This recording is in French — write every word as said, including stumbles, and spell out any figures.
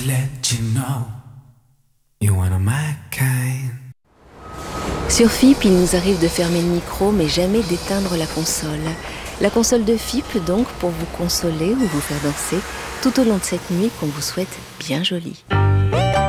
let you know you're one of my kind. Sur F I P, il nous arrive de fermer le micro, mais jamais d'éteindre la console. La console de F I P, donc, pour vous consoler ou vous faire danser tout au long de cette nuit qu'on vous souhaite bien jolie.